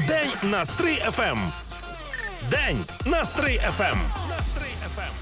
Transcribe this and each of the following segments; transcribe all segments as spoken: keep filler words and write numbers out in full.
День на Стрий еф ем. День на Стрий еф ем. На Стрий еф ем.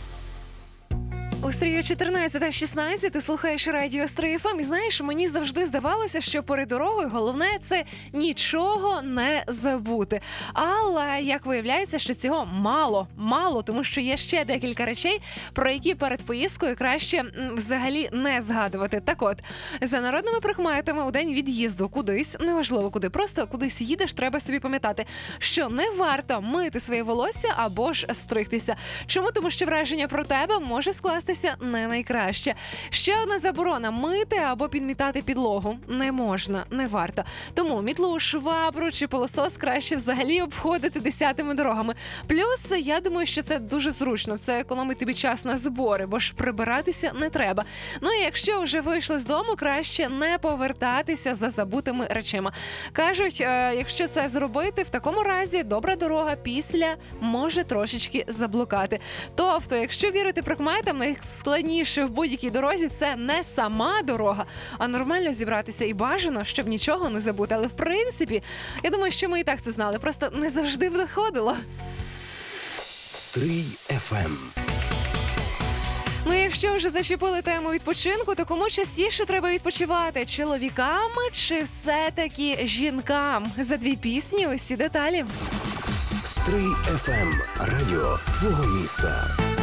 У Стрію чотирнадцята шістнадцять ти слухаєш радіо Стрий еф ем. І знаєш, мені завжди здавалося, що перед дорогою головне – це нічого не забути. Але, як виявляється, що цього мало, мало, тому що є ще декілька речей, про які перед поїздкою краще м, взагалі не згадувати. Так от, за народними прикметами у день від'їзду кудись, неважливо куди, просто кудись їдеш, треба собі пам'ятати, що не варто мити своє волосся або ж стригтися. Чому? Тому що враження про тебе може скластися не найкраще. Ще одна заборона – мити або підмітати підлогу не можна, не варто. Тому мітлу, швабру чи пилосос краще взагалі обходити десятими дорогами. Плюс, я думаю, що це дуже зручно, це економить тобі час на збори, бо ж прибиратися не треба. Ну і якщо вже вийшли з дому, краще не повертатися за забутими речима. Кажуть, е, якщо це зробити, в такому разі добра дорога після може трошечки заблукати. Тобто, якщо вірити прикметам, найскладніше в будь-якій дорозі – це не сама дорога, а нормально зібратися і бажано, щоб нічого не забути. Але в принципі, я думаю, що ми і так це знали, просто не завжди виходило. Стрий еф ем. Ну, якщо вже зачепили тему відпочинку, то кому частіше треба відпочивати? Чоловікам чи все-таки жінкам? За дві пісні усі деталі. Стрий еф ем. Радіо твого міста.